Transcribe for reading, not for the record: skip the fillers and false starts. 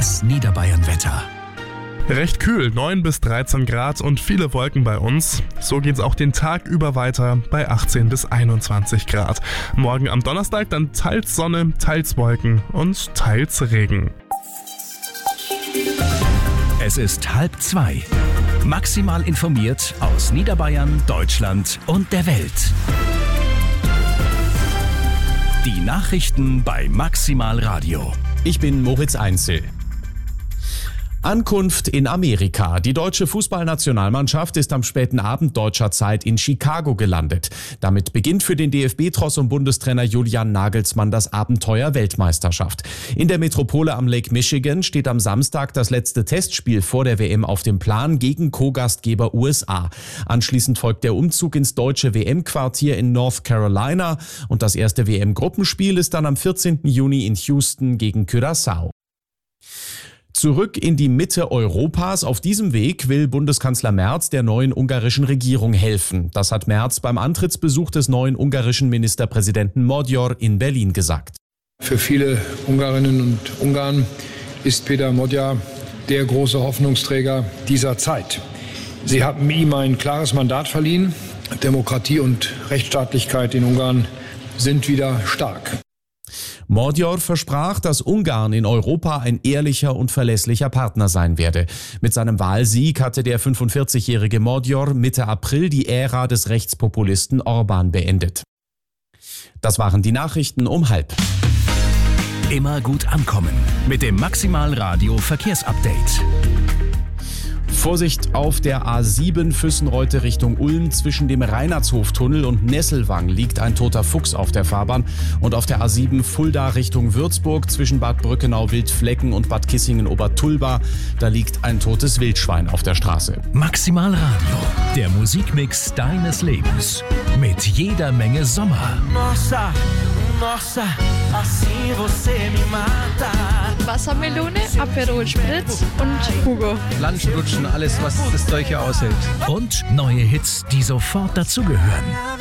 Das Niederbayern-Wetter. Recht kühl, 9 bis 13 Grad und viele Wolken bei uns. So geht's auch den Tag über weiter bei 18 bis 21 Grad. Morgen am Donnerstag dann teils Sonne, teils Wolken und teils Regen. Es ist 1:30. Maximal informiert aus Niederbayern, Deutschland und der Welt. Die Nachrichten bei Maximal Radio. Ich bin Moritz Einzel. Ankunft in Amerika. Die deutsche Fußballnationalmannschaft ist am späten Abend deutscher Zeit in Chicago gelandet. Damit beginnt für den DFB-Tross und Bundestrainer Julian Nagelsmann das Abenteuer Weltmeisterschaft. In der Metropole am Lake Michigan steht am Samstag das letzte Testspiel vor der WM auf dem Plan gegen Co-Gastgeber USA. Anschließend folgt der Umzug ins deutsche WM-Quartier in North Carolina und das erste WM-Gruppenspiel ist dann am 14. Juni in Houston gegen Curaçao. Zurück in die Mitte Europas. Auf diesem Weg will Bundeskanzler Merz der neuen ungarischen Regierung helfen. Das hat Merz beim Antrittsbesuch des neuen ungarischen Ministerpräsidenten Magyar in Berlin gesagt. Für viele Ungarinnen und Ungarn ist Péter Magyar der große Hoffnungsträger dieser Zeit. Sie haben ihm ein klares Mandat verliehen. Demokratie und Rechtsstaatlichkeit in Ungarn sind wieder stark. Magyar versprach, dass Ungarn in Europa ein ehrlicher und verlässlicher Partner sein werde. Mit seinem Wahlsieg hatte der 45-jährige Magyar Mitte April die Ära des Rechtspopulisten Orbán beendet. Das waren die Nachrichten um 12:30. Immer gut ankommen mit dem Maximal Radio Verkehrsupdate. Vorsicht auf der A7 Füssenreute Richtung Ulm. Zwischen dem Reinhardshoftunnel und Nesselwang liegt ein toter Fuchs auf der Fahrbahn. Und auf der A7 Fulda Richtung Würzburg zwischen Bad Brückenau-Wildflecken und Bad Kissingen-Obertulba. Da liegt ein totes Wildschwein auf der Straße. Maximal Radio, der Musikmix deines Lebens. Mit jeder Menge Sommer. Nossa, assim você me mata. Wassermelone, Aperol Spritz und Hugo. Lunch, Lutschen, alles, was das Zeug hier aushält. Und neue Hits, die sofort dazugehören.